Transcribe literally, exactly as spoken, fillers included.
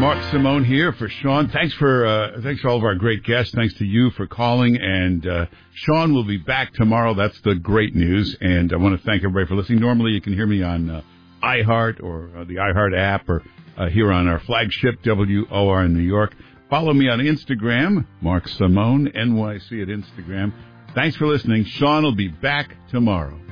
Mark Simone here for Sean. Thanks for uh, thanks for all of our great guests. Thanks to you for calling. And uh, Sean will be back tomorrow. That's the great news. And I want to thank everybody for listening. Normally, you can hear me on uh, iHeart or uh, the iHeart app or uh, here on our flagship W O R in New York. Follow me on Instagram, Mark Simone, N Y C at Instagram. Thanks for listening. Sean will be back tomorrow.